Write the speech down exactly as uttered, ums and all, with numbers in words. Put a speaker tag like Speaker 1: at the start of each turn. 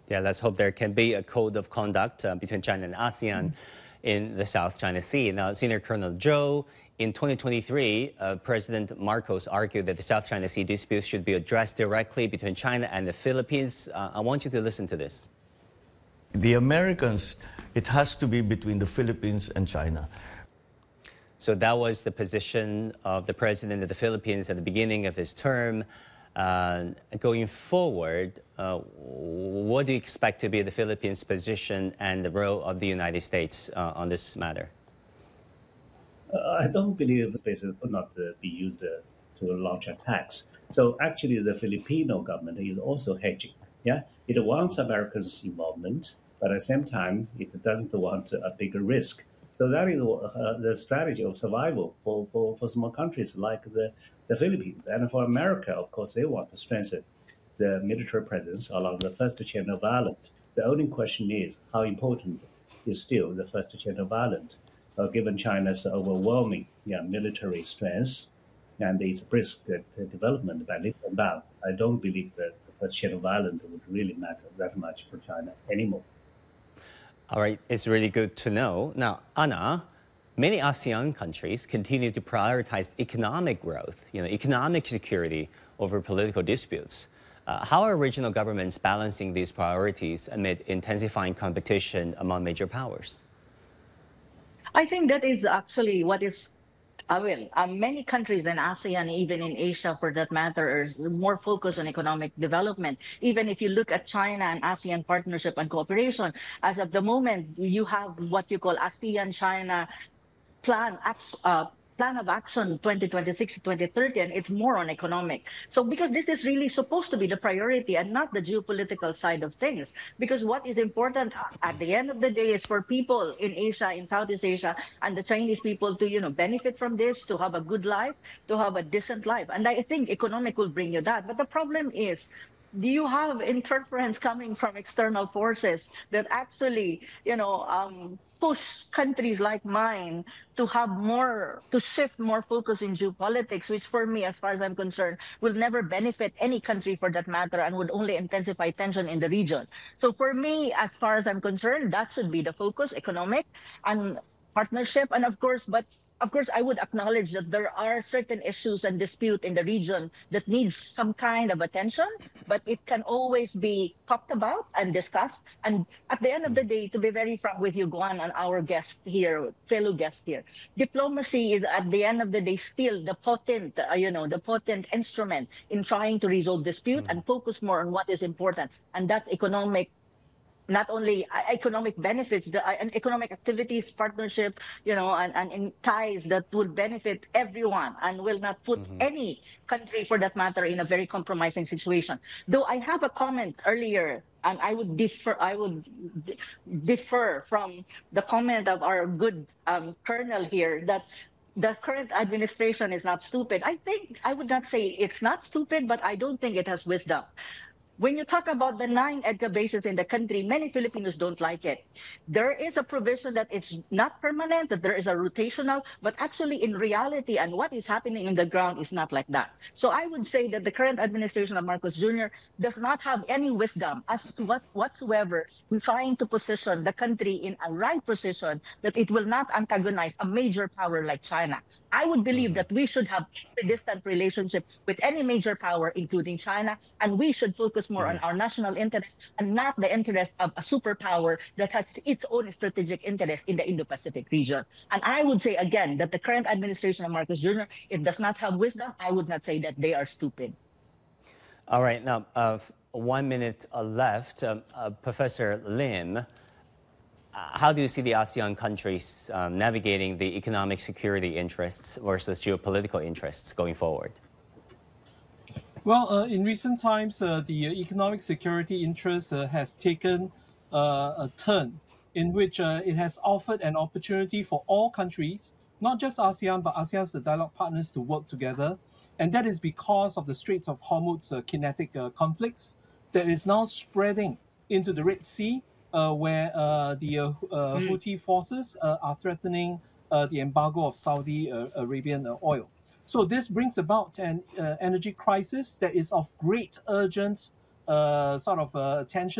Speaker 1: Yeah, let's hope there can be a code of conduct uh, between China and ASEAN in the South China Sea. Now, Senior Colonel Zhou, in twenty twenty-three, uh, President Marcos argued that the South China Sea disputes should be addressed directly between China and the Philippines. Uh, I want you to listen to this.
Speaker 2: The Americans, it has to be between the Philippines and China.
Speaker 1: So that was the position of the president of the Philippines at the beginning of his term. Uh, going forward, uh, what do you expect to be the Philippines' position and the role of the United States uh, on this matter?
Speaker 3: Uh, I don't believe spaces would not uh, be used uh, to launch attacks. So actually, the Filipino government is also hedging. Yeah, it wants Americans' involvement, but at the same time, it doesn't want a bigger risk. So that is uh, the strategy of survival for, for, for small countries like the, the Philippines. And for America, of course, they want to strengthen the military presence along the first chain of island. The only question is how important is still the first chain of island, uh, given China's overwhelming yeah, military strength and its brisk uh, development by leaps and bounds. I don't believe that the first chain of island would really matter that much for China anymore.
Speaker 1: All right, it's really good to know. Now, Anna, many ASEAN countries continue to prioritize economic growth, you know, economic security over political disputes. Uh, how are regional governments balancing these priorities amid intensifying competition among major powers?
Speaker 4: I think that is actually what is I will. Uh, many countries in ASEAN, even in Asia for that matter, are more focused on economic development. Even if you look at China and ASEAN partnership and cooperation, as of the moment, you have what you call ASEAN-China plan, uh, plan of action twenty twenty-six to twenty thirty, and it's more on economic. So because this is really supposed to be the priority and not the geopolitical side of things. Because what is important at the end of the day is for people in Asia, in Southeast Asia, and the Chinese people to, you know, benefit from this, to have a good life, to have a decent life. And I think economic will bring you that. But the problem is, do you have interference coming from external forces that actually, you know, um, push countries like mine to have more, to shift more focus in geopolitics, which for me, as far as I'm concerned, will never benefit any country for that matter and would only intensify tension in the region. So for me, as far as I'm concerned, that should be the focus, economic and partnership. And of course, but Of course, I would acknowledge that there are certain issues and dispute in the region that needs some kind of attention, but it can always be talked about and discussed. And at the end of the day, to be very frank with you, Guan, and our guest here, fellow guest here, diplomacy is at the end of the day still the potent, uh, you know, the potent instrument in trying to resolve dispute mm. and focus more on what is important, and that's economic. Not only economic benefits, the and economic activities, partnership, you know, and, and in ties that would benefit everyone and will not put mm-hmm. any country, for that matter, in a very compromising situation. Though I have a comment earlier, and I would differ, I would differ from the comment of our good um, colonel here that the current administration is not stupid. I think I would not say it's not stupid, but I don't think it has wisdom. When you talk about the nine EDCA bases in the country, many Filipinos don't like it. There is a provision that it's not permanent, that there is a rotational, but actually in reality and what is happening in the ground is not like that. So I would say that the current administration of Marcos Junior does not have any wisdom as to what whatsoever in trying to position the country in a right position that it will not antagonize a major power like China. I would believe that we should have a distant relationship with any major power, including China, and we should focus more on our national interests and not the interest of a superpower that has its own strategic interest in the Indo-Pacific region. And I would say again that the current administration of Marcos Junior, it does not have wisdom. I would not say that they are stupid.
Speaker 1: All right, now uh, one minute uh, left. Um, uh, Professor Lim, how do you see the ASEAN countries um, navigating the economic security interests versus geopolitical interests going forward?
Speaker 5: Well, uh, in recent times, uh, the economic security interest uh, has taken uh, a turn in which uh, it has offered an opportunity for all countries, not just ASEAN, but ASEAN's dialogue partners to work together. And that is because of the Straits of Hormuz uh, kinetic uh, conflicts that is now spreading into the Red Sea, Uh, where uh, the uh, uh, mm. Houthi forces uh, are threatening uh, the embargo of Saudi uh, Arabian uh, oil. So this brings about an uh, energy crisis that is of great urgent uh, sort of uh, attention.